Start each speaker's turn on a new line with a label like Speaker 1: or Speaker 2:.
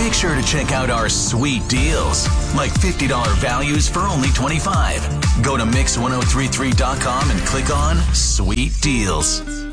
Speaker 1: make sure to check out our sweet deals, like $50 values for only $25. Go to Mix1033.com and click on Sweet Deals.